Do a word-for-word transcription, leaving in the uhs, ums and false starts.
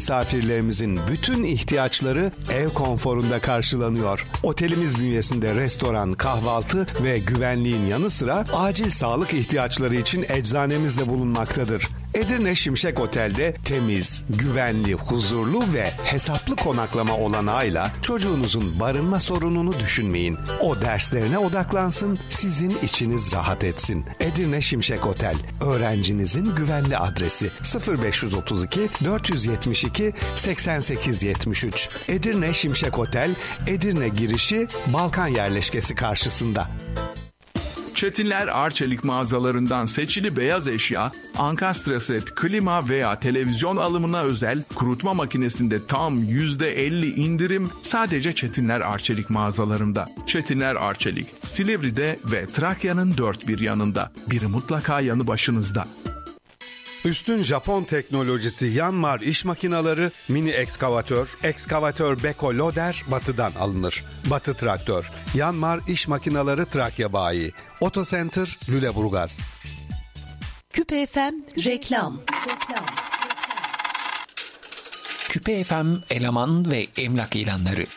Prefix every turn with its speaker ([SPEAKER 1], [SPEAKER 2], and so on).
[SPEAKER 1] misafirlerimizin bütün ihtiyaçları ev konforunda karşılanıyor. Otelimiz bünyesinde restoran, kahvaltı ve güvenliğin yanı sıra acil sağlık ihtiyaçları için eczanemiz de bulunmaktadır. Edirne Şimşek Otel'de temiz, güvenli, huzurlu ve hesaplı konaklama olanağıyla çocuğunuzun barınma sorununu düşünmeyin. O derslerine odaklansın, sizin içiniz rahat etsin. Edirne Şimşek Otel, öğrencinizin güvenli adresi. sıfır beş otuz iki dört yetmiş iki seksen sekiz yetmiş üç. Edirne Şimşek Otel, Edirne girişi Balkan yerleşkesi karşısında.
[SPEAKER 2] Çetinler Arçelik mağazalarından seçili beyaz eşya, ankastre set, klima veya televizyon alımına özel kurutma makinesinde tam yüzde elli indirim sadece Çetinler Arçelik mağazalarında. Çetinler Arçelik, Silivri'de ve Trakya'nın dört bir yanında. Biri mutlaka yanı başınızda.
[SPEAKER 1] Üstün Japon teknolojisi Yanmar iş makineleri, mini ekskavatör, ekskavatör Beko Loader Batı'dan alınır. Batı Traktör, Yanmar iş makineleri Trakya Bayi, Otocenter Lüleburgaz.
[SPEAKER 3] Küpe F M reklam.
[SPEAKER 4] Küpe F M eleman ve emlak ilanları.